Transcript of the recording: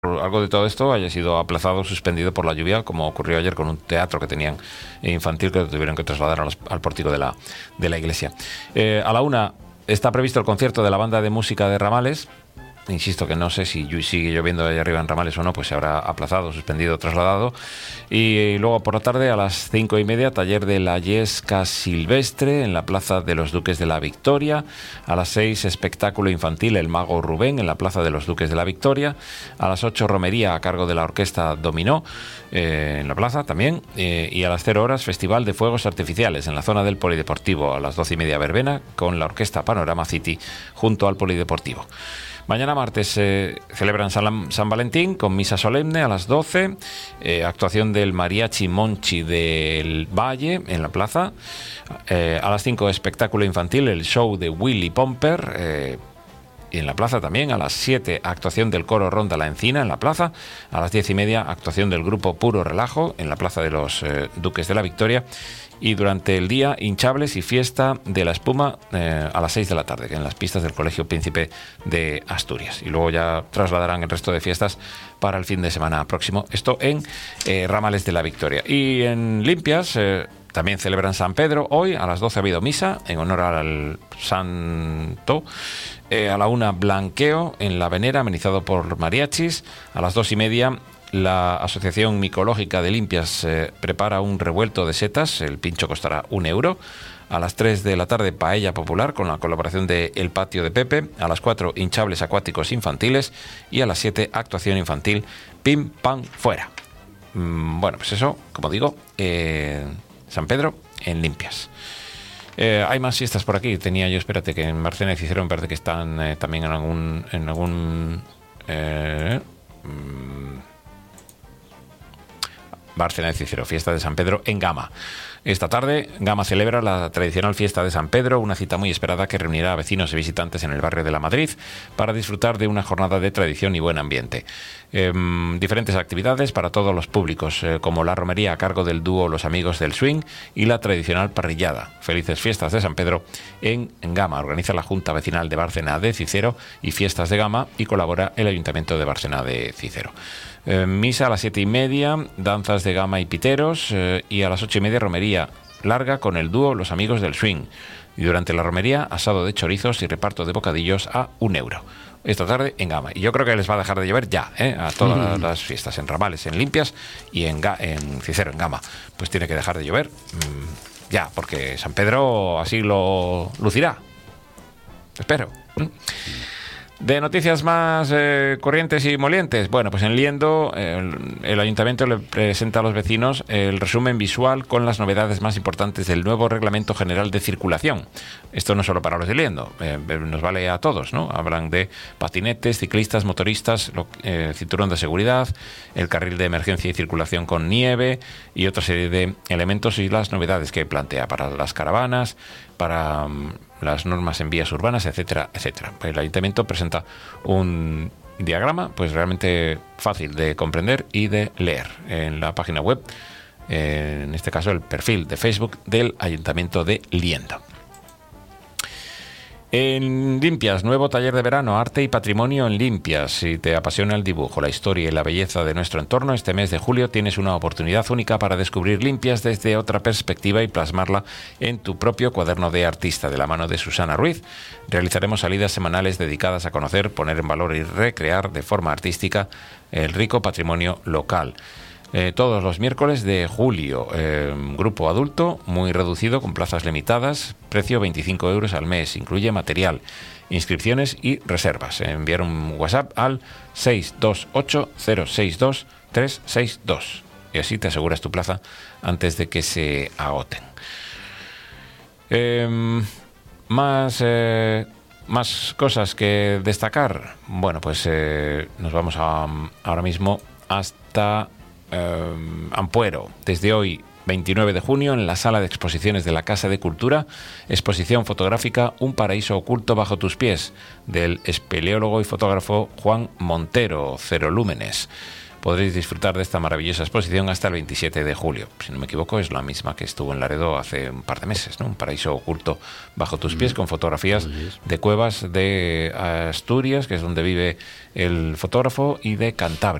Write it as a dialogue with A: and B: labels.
A: algo de todo esto haya sido aplazado o suspendido por la lluvia, como ocurrió ayer con un teatro que tenían infantil que tuvieron que trasladar al pórtico de la iglesia. A la 1 está previsto el concierto de la banda de música de Ramales. Insisto que no sé si sigue lloviendo allá arriba en Ramales o no, pues se habrá aplazado, suspendido, trasladado. Y luego por la tarde a las 5:30, taller de la Yesca Silvestre en la Plaza de los Duques de la Victoria. A las 6, espectáculo infantil El Mago Rubén en la Plaza de los Duques de la Victoria. A las 8, romería a cargo de la Orquesta Dominó en la plaza también. Y a las 0 horas, Festival de Fuegos Artificiales en la zona del Polideportivo. A las 12:30, verbena con la Orquesta Panorama City junto al Polideportivo. Mañana martes se celebran San Valentín con misa solemne a las 12, actuación del Mariachi Monchi del Valle en la plaza. A las 5, espectáculo infantil, el show de Willy Pomper en la plaza también. A las 7, actuación del coro Ronda la Encina en la plaza. A las 10:30, actuación del grupo Puro Relajo en la Plaza de los Duques de la Victoria. Y durante el día, hinchables y fiesta de la espuma a las 6 de la tarde, en las pistas del Colegio Príncipe de Asturias. Y luego ya trasladarán el resto de fiestas para el fin de semana próximo. Esto en Ramales de la Victoria. Y en Limpias también celebran San Pedro. Hoy a las 12 ha habido misa en honor al santo. A la 1, blanqueo en la Venera, amenizado por mariachis. A las 2:30, la Asociación Micológica de Limpias prepara un revuelto de setas. El pincho costará €1. A las 3 de la tarde, paella popular con la colaboración de El Patio de Pepe. A las 4, hinchables acuáticos infantiles. Y a las 7, actuación infantil Pim Pam Fuera. Bueno, pues eso, como digo, San Pedro en Limpias. Hay más fiestas por aquí. Tenía yo, espérate, que en Bárcena y Cicero me parece que están también en algún Bárcena de Cicero, fiesta de San Pedro en Gama. Esta tarde, Gama celebra la tradicional fiesta de San Pedro, una cita muy esperada que reunirá a vecinos y visitantes en el barrio de la Madrid para disfrutar de una jornada de tradición y buen ambiente. Diferentes actividades para todos los públicos, como la romería a cargo del dúo Los Amigos del Swing y la tradicional parrillada. Felices fiestas de San Pedro en Gama. Organiza la Junta Vecinal de Bárcena de Cicero y Fiestas de Gama y colabora el Ayuntamiento de Bárcena de Cicero. Misa a las 7:30, danzas de Gama y piteros, y a las 8:30, romería larga con el dúo Los Amigos del Swing. Y durante la romería, asado de chorizos y reparto de bocadillos a €1. Esta tarde en Gama. Y yo creo que les va a dejar de llover ya, a todas las fiestas, en Ramales, en Limpias y en Cicero, en Gama. Pues tiene que dejar de llover ya, porque San Pedro así lo lucirá. Espero. De noticias más corrientes y molientes, bueno, pues en Liendo el Ayuntamiento le presenta a los vecinos el resumen visual con las novedades más importantes del nuevo Reglamento General de Circulación. Esto no solo para los de Liendo, nos vale a todos, ¿no? Hablan de patinetes, ciclistas, motoristas, cinturón de seguridad, el carril de emergencia y circulación con nieve y otra serie de elementos y las novedades que plantea para las caravanas, para las normas en vías urbanas, etcétera, etcétera. El Ayuntamiento presenta un diagrama pues realmente fácil de comprender y de leer en la página web, en este caso el perfil de Facebook del Ayuntamiento de Liendo. En Limpias, nuevo taller de verano, arte y patrimonio en Limpias. Si te apasiona el dibujo, la historia y la belleza de nuestro entorno, este mes de julio tienes una oportunidad única para descubrir Limpias desde otra perspectiva y plasmarla en tu propio cuaderno de artista, de la mano de Susana Ruiz. Realizaremos salidas semanales dedicadas a conocer, poner en valor y recrear de forma artística el rico patrimonio local. Todos los miércoles de julio, grupo adulto muy reducido con plazas limitadas, precio €25 al mes, incluye material, inscripciones y reservas. Enviar un WhatsApp al 628-062-362 y así te aseguras tu plaza antes de que se agoten. Más cosas que destacar. Bueno, pues nos vamos ahora mismo hasta Ampuero. Desde hoy, 29 de junio, en la sala de exposiciones de la Casa de Cultura, exposición fotográfica Un paraíso oculto bajo tus pies, del espeleólogo y fotógrafo Juan Montero, Cero Lúmenes. podréis disfrutar de esta maravillosa exposición hasta el 27 de julio. Si no me equivoco, es la misma que estuvo en Laredo hace un par de meses, ¿no? Un paraíso oculto bajo tus pies, con fotografías de cuevas de Asturias, que es donde vive el fotógrafo, y de Cantabria.